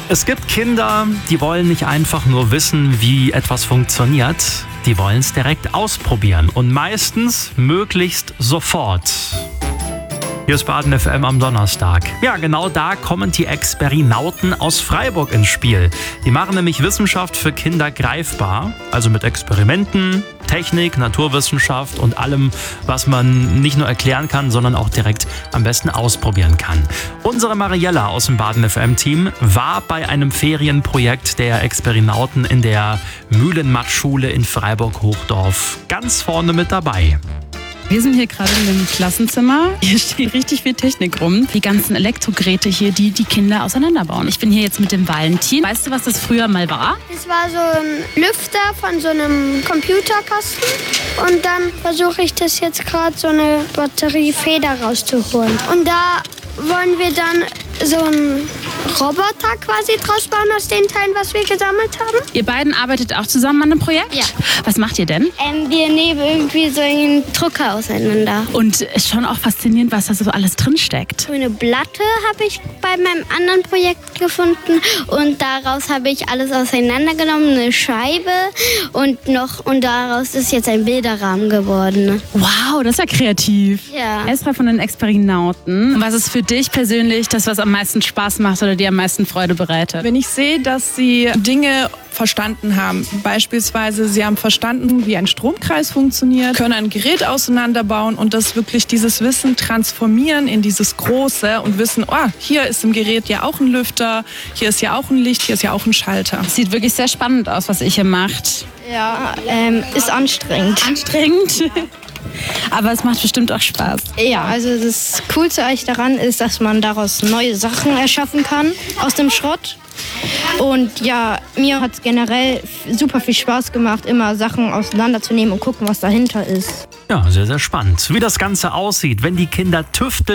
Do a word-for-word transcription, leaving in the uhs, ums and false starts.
Es gibt Kinder, die wollen nicht einfach nur wissen, wie etwas funktioniert. Die wollen es direkt ausprobieren und meistens möglichst sofort. Hier ist Baden F M am Donnerstag. Ja, genau da kommen die Experinauten aus Freiburg ins Spiel. Die machen nämlich Wissenschaft für Kinder greifbar, also mit Experimenten, Technik, Naturwissenschaft und allem, was man nicht nur erklären kann, sondern auch direkt am besten ausprobieren kann. Unsere Mariella aus dem Baden F M-Team war bei einem Ferienprojekt der Experinauten in der Mühlenmatt-Schule in Freiburg-Hochdorf ganz vorne mit dabei. Wir sind hier gerade in einem Klassenzimmer. Hier steht richtig viel Technik rum. Die ganzen Elektrogeräte hier, die die Kinder auseinanderbauen. Ich bin hier jetzt mit dem Valentin. Weißt du, was das früher mal war? Das war so ein Lüfter von so einem Computerkasten. Und dann versuche ich das jetzt gerade so eine Batteriefeder rauszuholen. Und da wollen wir dann so einen Roboter quasi draus bauen aus den Teilen, was wir gesammelt haben. Ihr beiden arbeitet auch zusammen an einem Projekt? Ja. Was macht ihr denn? Ähm, wir nehmen irgendwie so einen Drucker auseinander. Und ist schon auch faszinierend, was da so alles drin steckt. So eine Platte habe ich bei meinem anderen Projekt gefunden und daraus habe ich alles auseinandergenommen, eine Scheibe und noch und daraus ist jetzt ein Bilderrahmen geworden. Wow, das ist ja kreativ. Ja. Esra von den Experinauten. Was ist für dich persönlich das, was am meisten Spaß macht oder dir am meisten Freude bereitet? Wenn ich sehe, dass sie Dinge verstanden haben, beispielsweise sie haben verstanden, wie ein Stromkreis funktioniert, können ein Gerät auseinanderbauen und das wirklich dieses Wissen transformieren in dieses Große und wissen, oh, hier ist im Gerät ja auch ein Lüfter, hier ist ja auch ein Licht, hier ist ja auch ein Schalter. Sieht wirklich sehr spannend aus, was ihr hier macht. Ja, ähm, ist anstrengend. Anstrengend. Aber es macht bestimmt auch Spaß. Ja, also das Coolste eigentlich daran ist, dass man daraus neue Sachen erschaffen kann aus dem Schrott. Und ja, mir hat es generell super viel Spaß gemacht, immer Sachen auseinanderzunehmen und gucken, was dahinter ist. Ja, sehr, sehr spannend. Wie das Ganze aussieht, wenn die Kinder tüfteln